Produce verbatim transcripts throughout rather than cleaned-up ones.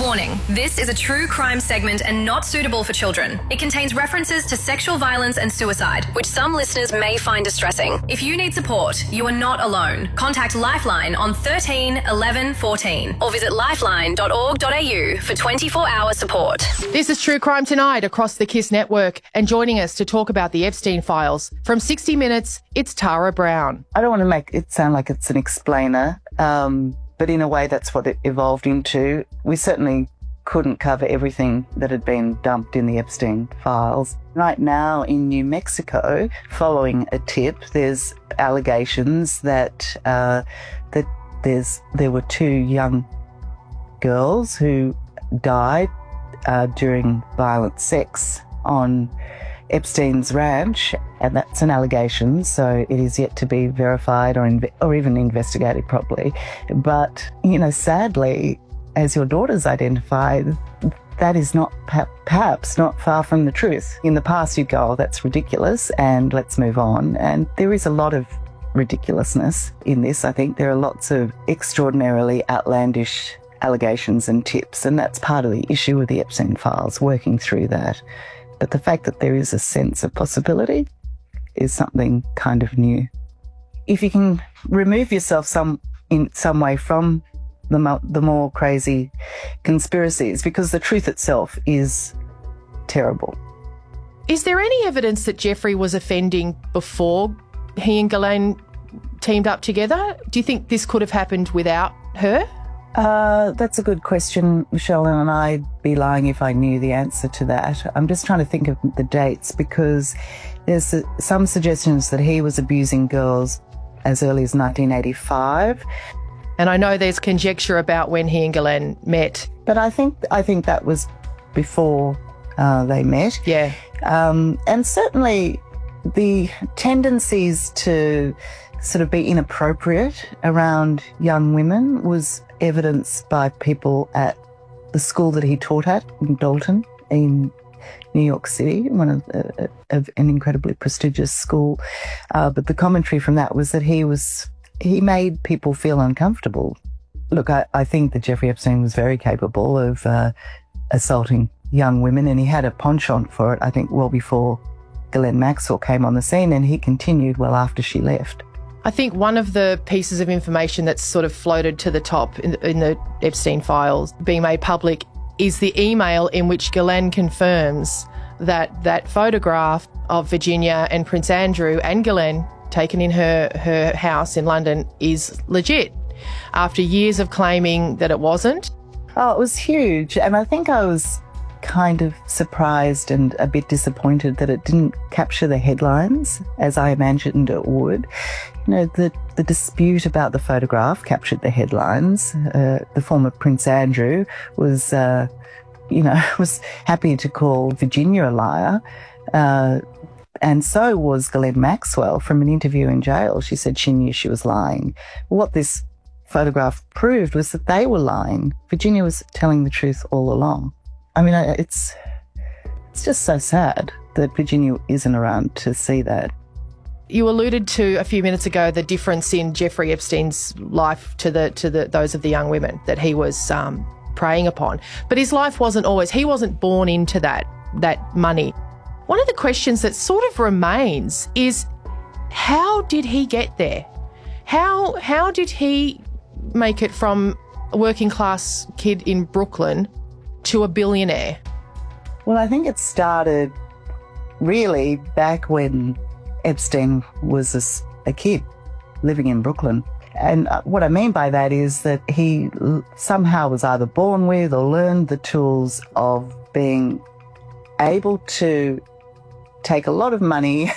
Warning, this is a true crime segment and not suitable for children. It contains references to sexual violence and suicide, which some listeners may find distressing. If you need support, you are not alone. Contact Lifeline on thirteen eleven fourteen or visit lifeline dot org dot a u for twenty-four hour support. This is True Crime Tonight across the KISS network, and joining us to talk about the Epstein files, from sixty minutes, it's Tara Brown. I don't want to make it sound like it's an explainer, um, but in a way that's what it evolved into. We certainly couldn't cover everything that had been dumped in the Epstein files. Right now in New Mexico, following a tip, there's allegations that uh, that there's there were two young girls who died uh, during violent sex on Epstein's ranch, and that's an allegation, so it is yet to be verified or inve- or even investigated properly. But, you know, sadly, as your daughters identified, that is not perhaps not far from the truth. In the past, you'd go, oh, that's ridiculous, and let's move on. And there is a lot of ridiculousness in this. I think there are lots of extraordinarily outlandish allegations and tips, and that's part of the issue with the Epstein files, working through that. But the fact that there is a sense of possibility is something kind of new. If you can remove yourself some in some way from the, mo- the more crazy conspiracies, because the truth itself is terrible. Is there any evidence that Jeffrey was offending before he and Ghislaine teamed up together? Do you think this could have happened without her? Uh, that's a good question, Michelle, and I'd be lying if I knew the answer to that. I'm just trying to think of the dates, because there's uh, some suggestions that he was abusing girls as early as nineteen eighty-five. And I know there's conjecture about when he and Ghislaine met. But I think I think that was before uh, they met. Yeah. Um, and certainly the tendencies to sort of be inappropriate around young women was evidenced by people at the school that he taught at in Dalton in New York City, one of, uh, of an incredibly prestigious school. Uh, but the commentary from that was that he was he made people feel uncomfortable. Look, I, I think that Jeffrey Epstein was very capable of uh, assaulting young women, and he had a penchant for it, I think, well before Ghislaine Maxwell came on the scene, and he continued well after she left. I think one of the pieces of information that's sort of floated to the top in the, in the Epstein files being made public is the email in which Ghislaine confirms that that photograph of Virginia and Prince Andrew and Ghislaine taken in her, her house in London is legit, after years of claiming that it wasn't. Oh, it was huge. And I think I was kind of surprised and a bit disappointed that it didn't capture the headlines as I imagined it would. You know, the, the dispute about the photograph captured the headlines. Uh, the former Prince Andrew was, uh, you know, was happy to call Virginia a liar. Uh, and so was Ghislaine Maxwell from an interview in jail. She said she knew she was lying. What this photograph proved was that they were lying. Virginia was telling the truth all along. I mean, it's it's just so sad that Virginia isn't around to see that. You alluded to a few minutes ago the difference in Jeffrey Epstein's life to the to the those of the young women that he was um, preying upon. But his life wasn't always, he wasn't born into that that money. One of the questions that sort of remains is, how did he get there? How how did he make it from a working class kid in Brooklyn to a billionaire? Well, I think it started really back when Epstein was a, a kid living in Brooklyn. And what I mean by that is that he somehow was either born with or learned the tools of being able to take a lot of money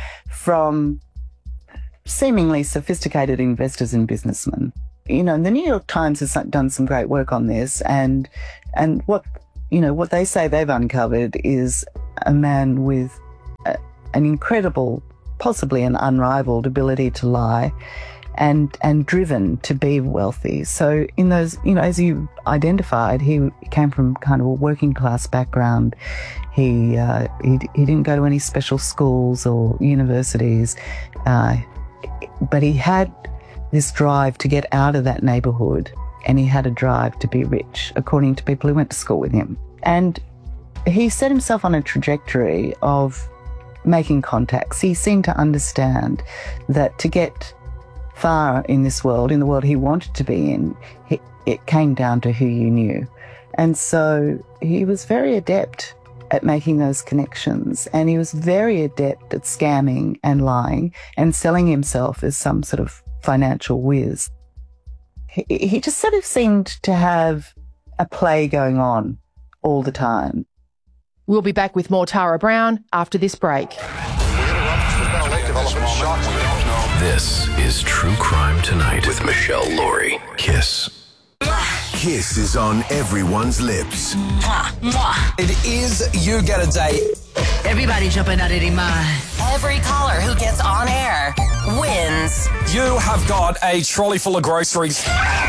from seemingly sophisticated investors and businessmen. You know, the New York Times has done some great work on this, and and what, you know, what they say they've uncovered is a man with a, an incredible, possibly an unrivaled ability to lie, and and driven to be wealthy. So in those, you know, as you identified, he came from kind of a working class background. He uh, he, he didn't go to any special schools or universities, uh, but he had this drive to get out of that neighbourhood and he had a drive to be rich, according to people who went to school with him. And he set himself on a trajectory of making contacts. He seemed to understand that to get far in this world, in the world he wanted to be in, he, it came down to who you knew. And so he was very adept at making those connections, and he was very adept at scamming and lying and selling himself as some sort of financial whiz. He, he just sort of seemed to have a play going on all the time. We'll be back with more Tara Brown after this break. This is True Crime Tonight with Michelle Laurie. Kiss. Kiss is on everyone's lips. It is You Get a Day. Everybody jumping at it in mine. Every caller who gets on air wins. You have got a trolley full of groceries.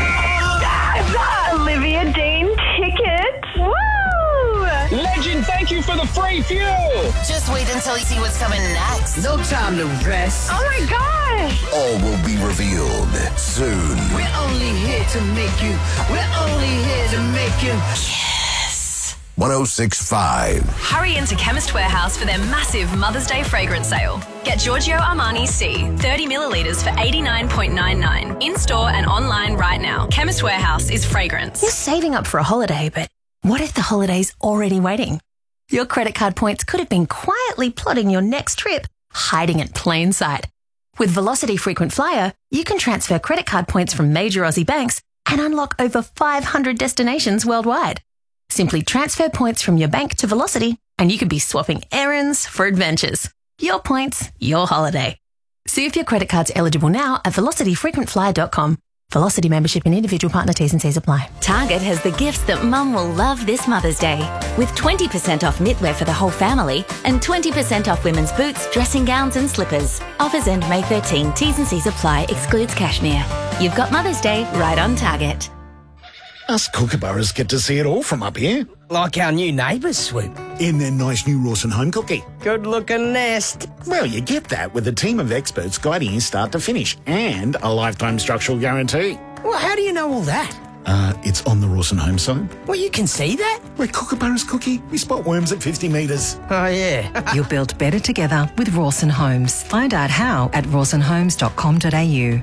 Olivia Dean ticket. Woo! Legend, thank you for the free fuel. Just wait until you see what's coming next. No time to rest. Oh my gosh. All will be revealed soon. We're only here to make you. We're only here to make you. one oh six point five. Hurry into Chemist Warehouse for their massive Mother's Day fragrance sale. Get Giorgio Armani C, thirty millilitres for eighty-nine dollars ninety-nine. In-store and online right now. Chemist Warehouse is fragrance. You're saving up for a holiday, but what if the holiday's already waiting? Your credit card points could have been quietly plotting your next trip, hiding in plain sight. With Velocity Frequent Flyer, you can transfer credit card points from major Aussie banks and unlock over five hundred destinations worldwide. Simply transfer points from your bank to Velocity and you could be swapping errands for adventures. Your points, your holiday. See if your credit card's eligible now at velocity frequent flyer dot com. Velocity membership and individual partner T's and C's apply. Target has the gifts that Mum will love this Mother's Day. With twenty percent off knitwear for the whole family and twenty percent off women's boots, dressing gowns and slippers. Offers end May thirteenth. T's and C's apply. Excludes cashmere. You've got Mother's Day right on Target. Us kookaburras get to see it all from up here. Like our new neighbours, Swoop. In their nice new Rawson home cookie. Good looking nest. Well, you get that with a team of experts guiding you start to finish and a lifetime structural guarantee. Well, how do you know all that? Uh, it's on the Rawson home site. Well, you can see that? We're kookaburras cookie. We spot worms at fifty metres. Oh, yeah. You'll build better together with Rawson Homes. Find out how at rawson homes dot com dot a u.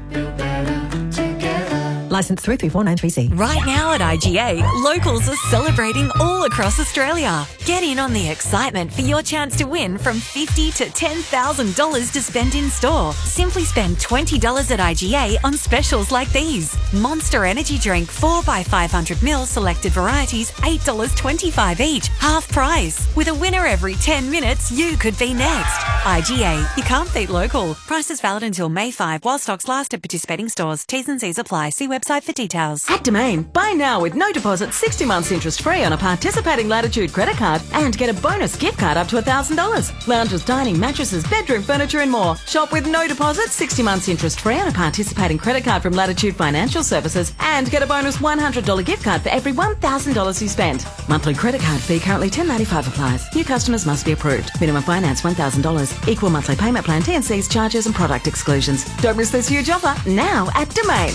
Licence three three four nine three C. Right now at I G A, locals are celebrating all across Australia. Get in on the excitement for your chance to win from fifty dollars to ten thousand dollars to spend in store. Simply spend twenty dollars at I G A on specials like these. Monster Energy Drink four by five hundred milliliters, selected varieties, eight dollars twenty-five each, half price. With a winner every ten minutes, you could be next. I G A, you can't beat local. Prices valid until May fifth while stocks last at participating stores. T's and C's apply. See website for details. At Domain, buy now with no deposit, sixty months interest free on a participating Latitude credit card and get a bonus gift card up to one thousand dollars. Lounges, dining, mattresses, bedroom furniture and more. Shop with no deposit, sixty months interest free on a participating credit card from Latitude Financial Services and get a bonus one hundred dollars gift card for every one thousand dollars you spend. Monthly credit card fee currently ten dollars ninety-five applies. New customers must be approved. Minimum finance one thousand dollars. Equal monthly payment plan, T and C's, charges and product exclusions. Don't miss this huge offer now at Domain.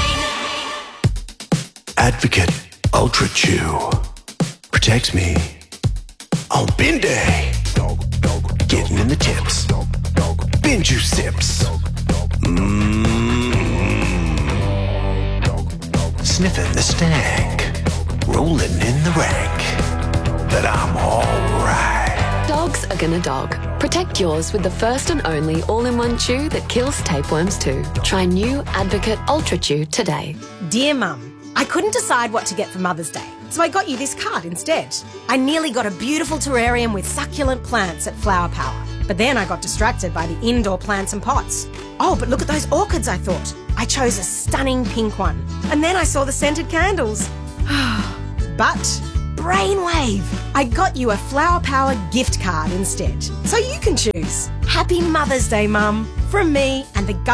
Advocate Ultra Chew protects me on bin day. Getting in the tips. Bin juice sips. Mmm. Sniffing the stank. Rolling in the rank. But I'm alright. Dogs are gonna dog. Protect yours with the first and only all-in-one chew that kills tapeworms too. Try new Advocate Ultra Chew today. Dear Mum, I couldn't decide what to get for Mother's Day, so I got you this card instead. I nearly got a beautiful terrarium with succulent plants at Flower Power, but then I got distracted by the indoor plants and pots. Oh, but look at those orchids, I thought. I chose a stunning pink one. And then I saw the scented candles. But brainwave! I got you a Flower Power gift card instead, so you can choose. Happy Mother's Day, Mum, from me and the